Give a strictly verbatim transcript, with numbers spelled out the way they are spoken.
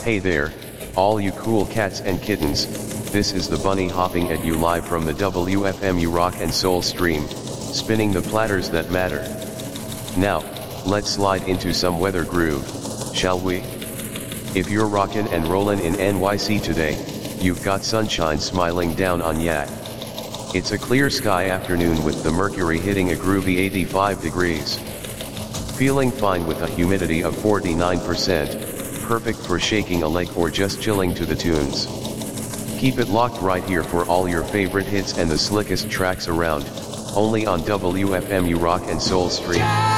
Hey there, all you cool cats and kittens, this is the bunny hopping at you live from the W F M U Rock and Soul stream, spinning the platters that matter. Now, let's slide into some weather groove, shall we? If you're rockin' and rollin' in N Y C today, you've got sunshine smiling down on ya. It's a clear sky afternoon with the mercury hitting a groovy eighty-five degrees. Feeling fine with a humidity of forty-nine percent, perfect for shaking a leg or just chilling to the tunes. Keep it locked right here for all your favorite hits and the slickest tracks around, only on W F M U Rock and Soul Stream.